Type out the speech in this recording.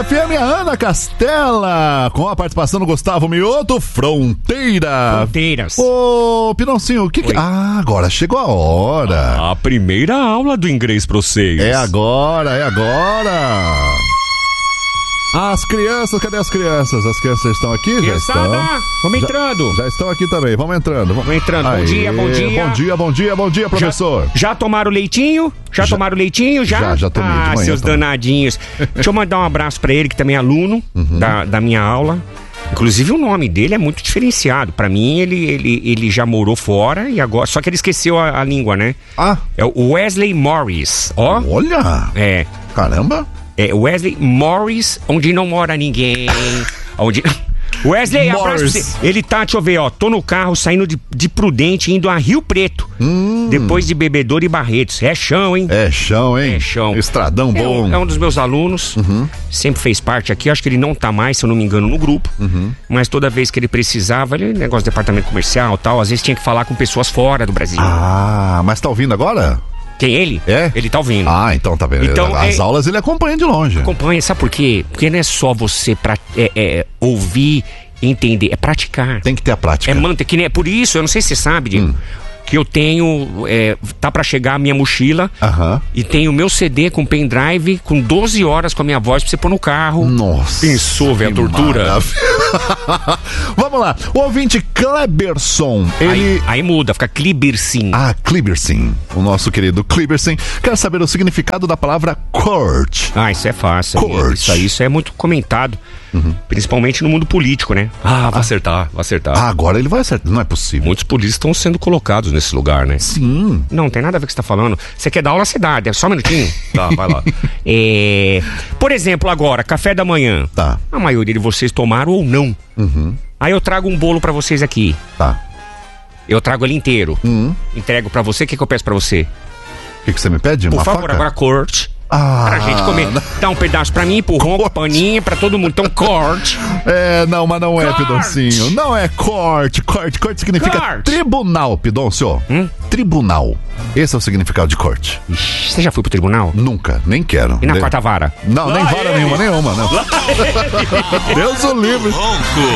FM, a Ana Castela, com a participação do Gustavo Mioto, Fronteiras. Ô, Pinoncinho, o que que... Ah, agora chegou a hora. A primeira aula do inglês pra vocês. É agora. As crianças, cadê as crianças? As crianças estão aqui? Criançada, já estão. Vamos entrando. Já estão aqui também, vamos entrando. Vamos entrando. Aê, Bom dia, professor. Já tomaram leitinho? Já tomaram leitinho? Já tomei de manhã. Seus danadinhos. Deixa eu mandar um abraço pra ele, que também é aluno da minha aula. Inclusive o nome dele é muito diferenciado. Pra mim, ele já morou fora e agora... Só que ele esqueceu a língua, né? Ah. É o Wesley Morris. Ó. Olha. É. Caramba. É Wesley Morris, onde não mora ninguém. Onde... Wesley, abraço pra você. Ele tá, deixa eu ver, ó. Tô no carro saindo de Prudente, indo a Rio Preto. Depois de Bebedouro e Barretos. É chão, hein? É chão, hein? É chão. Estradão bom. É um dos meus alunos. Sempre fez parte aqui. Acho que ele não tá mais, se eu não me engano, no grupo. Mas toda vez que ele precisava, ele negócio de departamento comercial e tal. Às vezes tinha que falar com pessoas fora do Brasil. Ah, mas tá ouvindo agora? Quem? Ele? É? Ele tá ouvindo. Ah, então tá vendo. Então, as aulas ele acompanha de longe. Acompanha, sabe por quê? Porque não é só você ouvir, entender, é praticar. Tem que ter a prática. É manter, que nem é por isso, eu não sei se você sabe, Diego, que eu tenho, tá pra chegar a minha mochila e tem o meu CD com pendrive com 12 horas com a minha voz pra você pôr no carro. Nossa. Pensou, velho, a tortura. Vamos lá, o ouvinte Kleberson, ele... Aí muda, fica Klibersin. Ah, Klibersin, o nosso querido Klibersin, quer saber o significado da palavra court. Ah, isso é fácil. Court. Isso é muito comentado, principalmente no mundo político, né? Vai acertar. Ah, agora ele vai acertar, não é possível. Muitos políticos estão sendo colocados nesse lugar, né? Sim. Não tem nada a ver com o que você tá falando. Você quer dar aula, você dá. Só um minutinho. Tá, vai lá. Por exemplo, agora, café da manhã. Tá. A maioria de vocês tomaram ou não. Aí eu trago um bolo pra vocês aqui. Tá. Eu trago ele inteiro. Entrego pra você. O que eu peço pra você? O que você me pede? Por Uma favor, faca? agora corte. Pra gente comer. Dá um pedaço pra mim, pro Ronco, paninha, pra todo mundo. Então, corte. Mas não é, Corte. Pidoncinho. Não é corte. Corte significa Corte. tribunal, Pidoncio. Tribunal. Esse é o significado de corte. Ixi, você já foi pro tribunal? Nunca, nem quero. E na quarta vara? Não, nem vara nenhuma, não. Deus o livre. Ronco.